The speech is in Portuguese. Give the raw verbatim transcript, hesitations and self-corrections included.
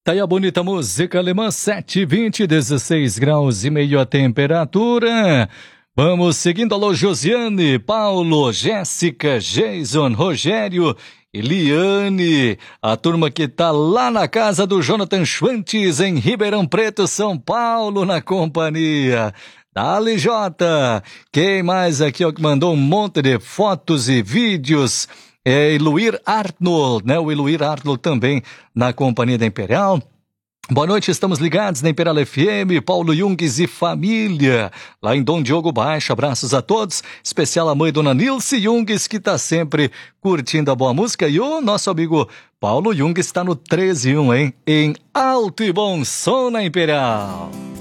Tá aí a bonita música alemã, sete e vinte, dezesseis graus e meio a temperatura. Vamos seguindo. Alô, Josiane, Paulo, Jéssica, Jason, Rogério, Eliane, a turma que tá lá na casa do Jonathan Schwantes, em Ribeirão Preto, São Paulo, na companhia. Dali, Jota. Quem mais aqui, ó, que mandou um monte de fotos e vídeos? É Eluir Arnold, né? O Eluir Arnold também na companhia da Imperial. Boa noite, estamos ligados na Imperial F M, Paulo Jungs e família, lá em Dom Diogo Baixo. Abraços a todos, especial a mãe Dona Nilce Jungs, que está sempre curtindo a boa música. E o nosso amigo Paulo Jungs está no treze e um, hein? Em alto e bom som na Imperial.